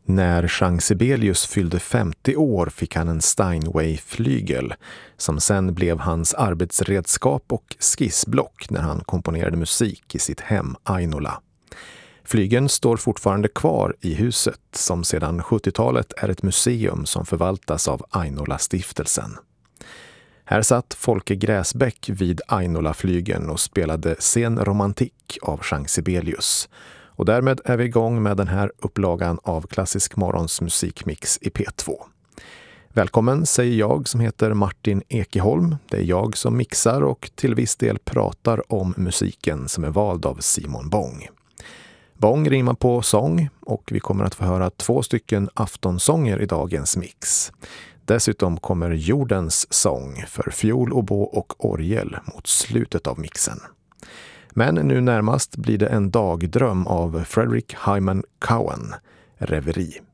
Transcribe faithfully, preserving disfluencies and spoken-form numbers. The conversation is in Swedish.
När Jean Sibelius fyllde femtio år fick han en Steinway-flygel som sen blev hans arbetsredskap och skissblock när han komponerade musik i sitt hem Ainola. Flygeln står fortfarande kvar i huset som sedan sjuttiotalet är ett museum som förvaltas av Ainola-stiftelsen. Här satt Folke Gräsbäck vid Ainola-flygeln och spelade Sen romantik av Jean Sibelius. Och därmed är vi igång med den här upplagan av Klassisk Morgons musikmix i P två. Välkommen säger jag som heter Martin Ekeholm. Det är jag som mixar och till viss del pratar om musiken som är vald av Simon Bång. Bång rimmar på sång och vi kommer att få höra två stycken aftonsånger i dagens mix. Dessutom kommer Jordens sång för fiol, oboe och orgel mot slutet av mixen. Men nu närmast blir det en dagdröm av Frederick Hyman Cowan, Reverie.